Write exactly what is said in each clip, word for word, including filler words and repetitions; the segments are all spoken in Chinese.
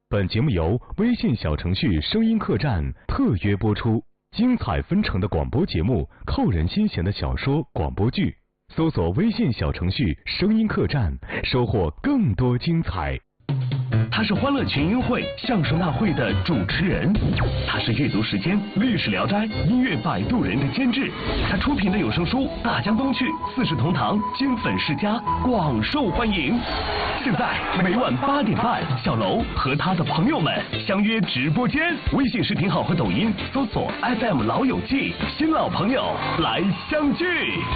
本节目由微信小程序声音客栈特约播出，精彩纷呈的广播节目，扣人心弦的小说广播剧，搜索微信小程序声音客栈，收获更多精彩。 他是欢乐群英会相声大会的主持人，他是阅读时间历史聊斋音乐摆渡人的监制，他出品的有声书《大江东去》四世同堂金粉世家广受欢迎。现在每晚八点半，小楼和他的朋友们相约直播间，微信视频号和抖音搜索 F M 老友记，新老朋友来相聚。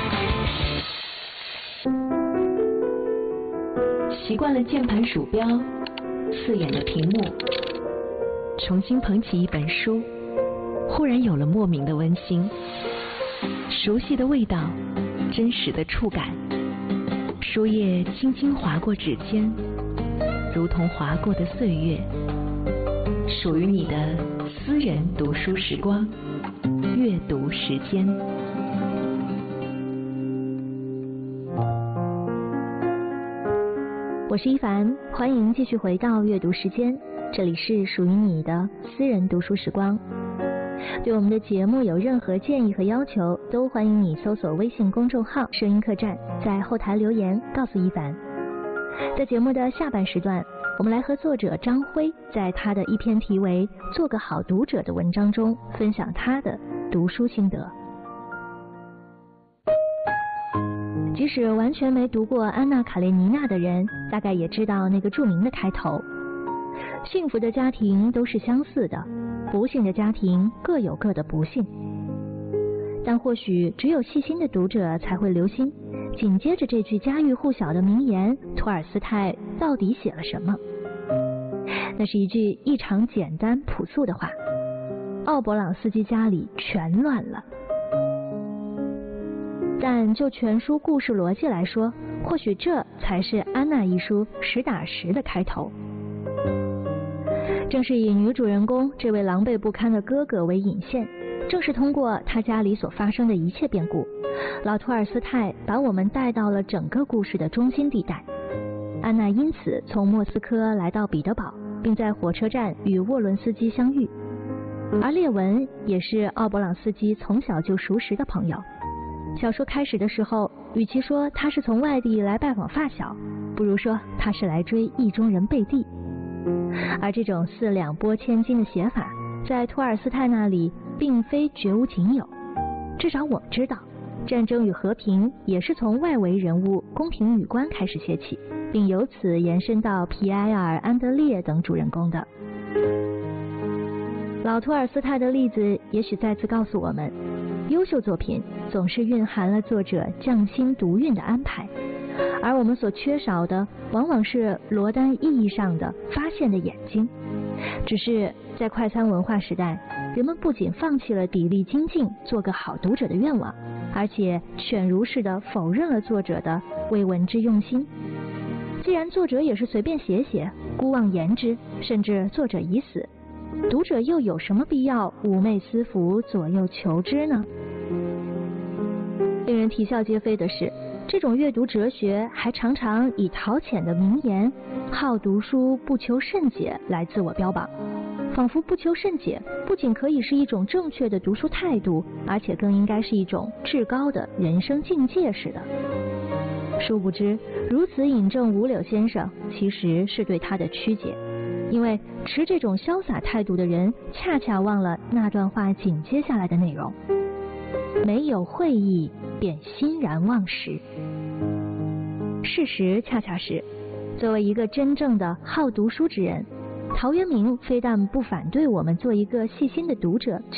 习惯了键盘鼠标刺眼的屏幕，重新捧起一本书，忽然有了莫名的温馨，熟悉的味道，真实的触感，书页轻轻划过指尖，如同划过的岁月，属于你的私人读书时光，阅读时间。我是一凡，欢迎继续回到阅读时间，这里是属于你的私人读书时光。对我们的节目有任何建议和要求，都欢迎你搜索微信公众号声音客栈，在后台留言告诉一凡。在节目的下半时段，我们来和作者张辉在他的一篇题为《做个好读者》的文章中分享他的读书心得。即使完全没读过安娜·卡列尼娜的人，大概也知道那个著名的开头：幸福的家庭都是相似的，不幸的家庭各有各的不幸。但或许只有细心的读者才会留心，紧接着这句家喻户晓的名言，托尔斯泰到底写了什么？那是一句异常简单朴素的话：奥勃朗斯基家里全乱了。但就全书故事逻辑来说，或许这才是《安娜》一书实打实的开头。正是以女主人公这位狼狈不堪的哥哥为引线，正是通过他家里所发生的一切变故，老托尔斯泰把我们带到了整个故事的中心地带。安娜因此从莫斯科来到彼得堡，并在火车站与沃伦斯基相遇，而列文也是奥勃朗斯基从小就熟识的朋友。小说开始的时候，与其说他是从外地来拜访发小，不如说他是来追意中人贝蒂。而这种四两拨千斤的写法，在托尔斯泰那里并非绝无仅有。至少我们知道，《战争与和平》也是从外围人物宫廷女官开始写起，并由此延伸到皮埃尔、安德烈等主人公的。老托尔斯泰的例子也许再次告诉我们，优秀作品总是蕴含了作者匠心独运的安排，而我们所缺少的往往是罗丹意义上的发现的眼睛。只是在快餐文化时代，人们不仅放弃了砥砺精进做个好读者的愿望，而且犬儒式的否认了作者的为文之用心。既然作者也是随便写写，孤妄言之，甚至作者已死，读者又有什么必要妩媚私服，左右求之呢？令人啼笑皆非的是，这种阅读哲学还常常以讨浅的名言“好读书不求甚解”来自我标榜，仿佛不求甚解不仅可以是一种正确的读书态度，而且更应该是一种至高的人生境界似的。殊不知，如此引证五柳先生，其实是对他的曲解。因为持这种潇洒态度的人，恰恰忘了那段话紧接下来的内容：没有会意，便欣然忘食。事实恰恰是，作为一个真正的好读书之人，陶渊明非但不反对我们做一个细心的读者，